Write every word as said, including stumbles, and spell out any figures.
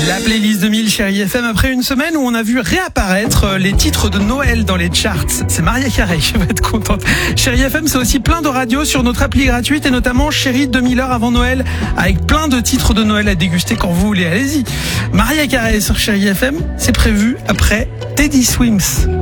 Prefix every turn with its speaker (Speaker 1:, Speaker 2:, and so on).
Speaker 1: La playlist de mille Chérie F M après une semaine où on a vu réapparaître les titres de Noël dans les charts. C'est Maria Carré, je vais être contente. Chérie F M, c'est aussi plein de radios sur notre appli gratuite et notamment Chérie deux mille heures avant Noël avec plein de titres de Noël à déguster quand vous voulez. Allez-y. Maria Carré sur Chérie F M, c'est prévu après Teddy Swims.